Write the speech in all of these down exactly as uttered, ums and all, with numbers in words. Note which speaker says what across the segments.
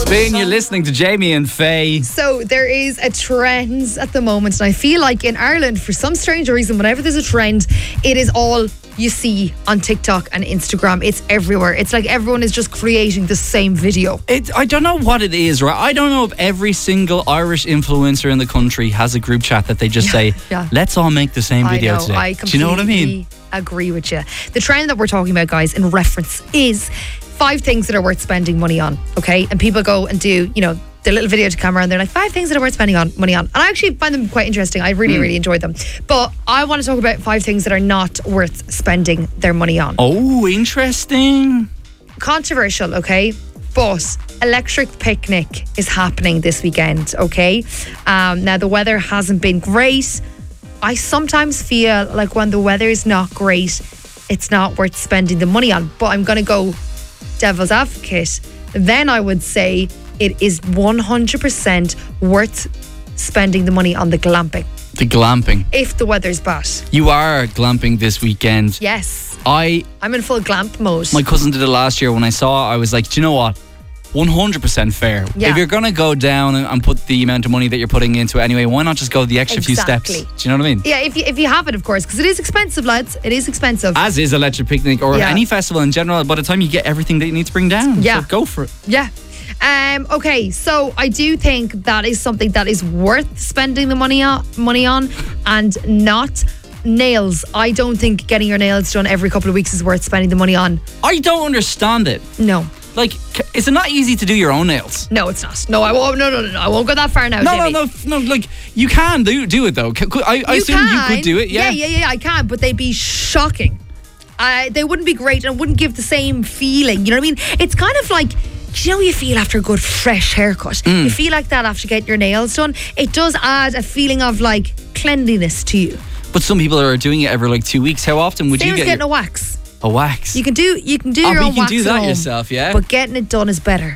Speaker 1: Spin, you're listening to Jamie and Faye.
Speaker 2: So there is a trend at the moment, and I feel like in Ireland, for some strange reason, whenever there's a trend, it is all you see on TikTok and Instagram. It's everywhere. It's like everyone is just creating the same video.
Speaker 1: It, I don't know what it is, right? I don't know if every single Irish influencer in the country has a group chat that they just say,
Speaker 2: yeah.
Speaker 1: let's all make the same video
Speaker 2: I know,
Speaker 1: today.
Speaker 2: I
Speaker 1: Do you know what I mean?
Speaker 2: Agree with you. The trend that we're talking about, guys, in reference is five things that are worth spending money on, okay? And people go and do, you know, the little video to camera and they're like, five things that are worth spending on money on. And I actually find them quite interesting. I really, mm. really enjoyed them. But I want to talk about five things that are not worth spending their money on.
Speaker 1: Oh, interesting.
Speaker 2: Controversial, okay? But Electric Picnic is happening this weekend, okay? Um, now, the weather hasn't been great. I sometimes feel like when the weather is not great, it's not worth spending the money on. But I'm going to go devil's advocate. Then I would say it is one hundred percent worth spending the money on the glamping.
Speaker 1: The glamping.
Speaker 2: If the weather's bad.
Speaker 1: You are glamping this weekend.
Speaker 2: Yes.
Speaker 1: I,
Speaker 2: I'm in full glamp mode.
Speaker 1: My cousin did it last year. When I saw it, I was like, do you know what? one hundred percent fair.
Speaker 2: Yeah.
Speaker 1: If you're going to go down and, and put the amount of money that you're putting into it anyway, why not just go the extra
Speaker 2: exactly.
Speaker 1: few steps? Do you know what I mean?
Speaker 2: Yeah, if you, if you have it, of course, because it is expensive, lads. It is expensive.
Speaker 1: As is Electric Picnic or
Speaker 2: yeah.
Speaker 1: any festival in general. By the time you get everything that you need to bring down,
Speaker 2: yeah.
Speaker 1: so go for it.
Speaker 2: Yeah. Um, okay, so I do think that is something that is worth spending the money on, money on and not nails. I don't think getting your nails done every couple of weeks is worth spending the money on.
Speaker 1: I don't understand it.
Speaker 2: No.
Speaker 1: Like, is it not easy to do your own nails?
Speaker 2: No, it's not. No, I won't. No, no, no, no. I won't go that far now.
Speaker 1: No,
Speaker 2: Jamie.
Speaker 1: no, no, no. Like, you can do do it though. I, I
Speaker 2: you
Speaker 1: assume
Speaker 2: can.
Speaker 1: you could do it. Yeah,
Speaker 2: yeah, yeah, yeah. I can, but they'd be shocking. Uh, they wouldn't be great and wouldn't give the same feeling. You know what I mean? It's kind of like, you know, you feel after a good fresh haircut. Mm. You feel like that after getting your nails done. It does add a feeling of like cleanliness to you.
Speaker 1: But some people are doing it every like two weeks. How often would
Speaker 2: Same
Speaker 1: you
Speaker 2: as
Speaker 1: get
Speaker 2: getting
Speaker 1: your,
Speaker 2: a wax?
Speaker 1: A wax.
Speaker 2: You can do you can do
Speaker 1: oh,
Speaker 2: your own
Speaker 1: you can
Speaker 2: wax
Speaker 1: do that
Speaker 2: at home,
Speaker 1: yourself, yeah.
Speaker 2: But getting it done is better.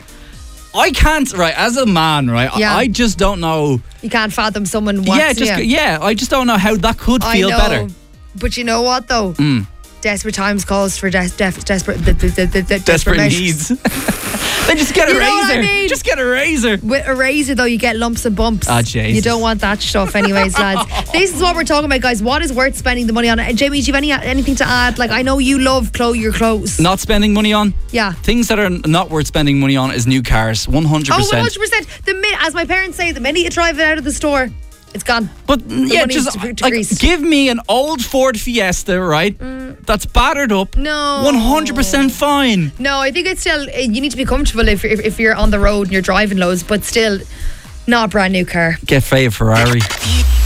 Speaker 1: I can't, right, as a man, right,
Speaker 2: yeah.
Speaker 1: I just don't know.
Speaker 2: You can't fathom someone waxing
Speaker 1: yeah, just,
Speaker 2: you.
Speaker 1: yeah, I just don't know how that could feel
Speaker 2: I know,
Speaker 1: better.
Speaker 2: But you know what, though?
Speaker 1: Mm.
Speaker 2: Desperate times calls for des- def- desperate the, the, the, the,
Speaker 1: desperate,
Speaker 2: desperate
Speaker 1: needs. Then just get a
Speaker 2: you know
Speaker 1: razor.
Speaker 2: What I mean?
Speaker 1: Just get a razor.
Speaker 2: With a razor, though, you get lumps and bumps.
Speaker 1: Ah, Jesus.
Speaker 2: You don't want that stuff, anyways, lads. This is what we're talking about, guys. What is worth spending the money on? And Jamie, do you have any anything to add? Like, I know you love clo- your clothes.
Speaker 1: Not spending money on?
Speaker 2: Yeah.
Speaker 1: Things that are not worth spending money on is new cars. one hundred percent.
Speaker 2: Oh, one hundred percent. The min- as my parents say, the minute you drive it out of the store, it's gone.
Speaker 1: But
Speaker 2: the
Speaker 1: yeah, just like, give me an old Ford Fiesta, right? Mm. That's battered up.
Speaker 2: No.
Speaker 1: one hundred percent fine.
Speaker 2: No, I think it's still, you need to be comfortable if, if, if you're on the road and you're driving loads, but still, not a brand new car.
Speaker 1: Get Faye a Ferrari.